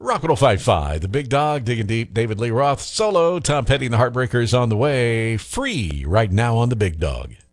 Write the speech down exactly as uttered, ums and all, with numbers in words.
Rock one oh five point five, the big dog, digging deep. David Lee Roth, solo. Tom Petty and the Heartbreakers on the way. Free right now on the big dog.